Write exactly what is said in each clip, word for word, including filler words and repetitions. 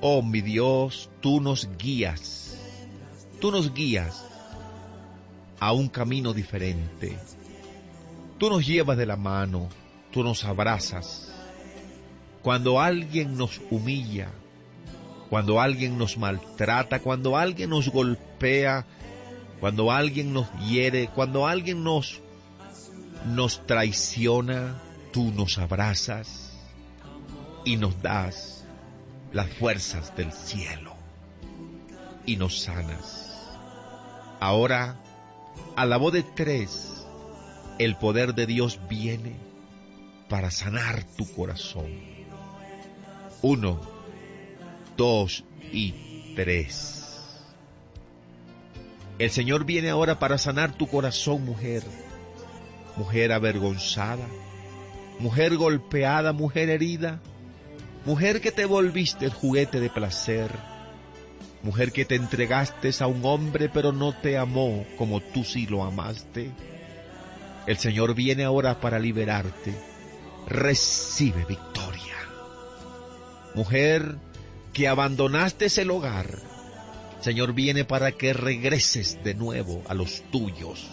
Oh mi Dios, tú nos guías, tú nos guías a un camino diferente. Tú nos llevas de la mano, tú nos abrazas. Cuando alguien nos humilla, cuando alguien nos maltrata, cuando alguien nos golpea, cuando alguien nos hiere, cuando alguien nos, nos traiciona, tú nos abrazas y nos das las fuerzas del cielo y nos sanas. Ahora, a la voz de tres, el poder de Dios viene para sanar tu corazón. Uno, dos y tres. El Señor viene ahora para sanar tu corazón, mujer. Mujer avergonzada, mujer golpeada, mujer herida, mujer que te volviste el juguete de placer, mujer que te entregaste a un hombre pero no te amó como tú sí lo amaste. El Señor viene ahora para liberarte. Recibe victoria. Mujer que abandonaste el hogar, el Señor viene para que regreses de nuevo a los tuyos.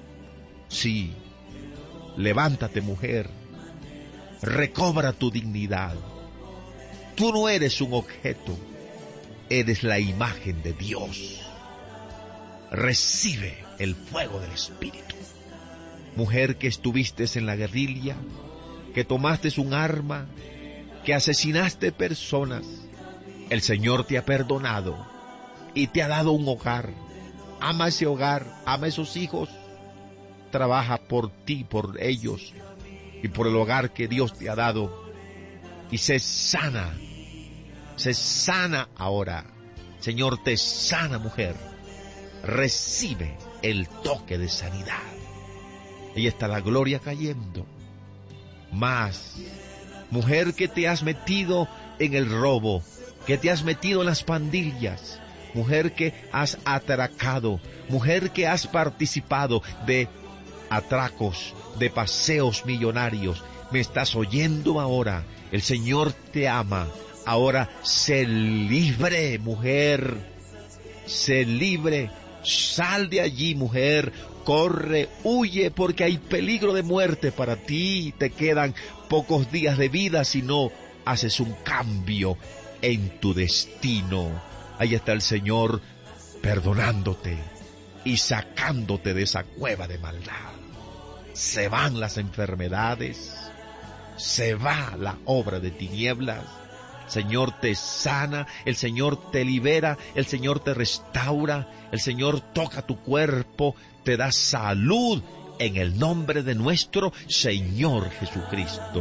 Sí, levántate, mujer. Recobra tu dignidad. Tú no eres un objeto, eres la imagen de Dios. Recibe el fuego del Espíritu. Mujer que estuviste en la guerrilla, que tomaste un arma, que asesinaste personas, el Señor te ha perdonado y te ha dado un hogar. Ama ese hogar, ama esos hijos, trabaja por ti, por ellos y por el hogar que Dios te ha dado y sé sana, sé sana ahora. Señor te sana, mujer. Recibe el toque de sanidad. Ahí está la gloria cayendo. Más, mujer que te has metido en el robo, que te has metido en las pandillas, mujer que has atracado, mujer que has participado de atracos, de paseos millonarios, me estás oyendo ahora. El Señor te ama. Ahora sé libre, mujer. Sé libre. Sal de allí, mujer. Corre, huye, porque hay peligro de muerte para ti. Te quedan pocos días de vida si no haces un cambio en tu destino. Ahí está el Señor perdonándote y sacándote de esa cueva de maldad. Se van las enfermedades, se va la obra de tinieblas. El Señor te sana, el Señor te libera, el Señor te restaura, el Señor toca tu cuerpo, te da salud en el nombre de nuestro Señor Jesucristo.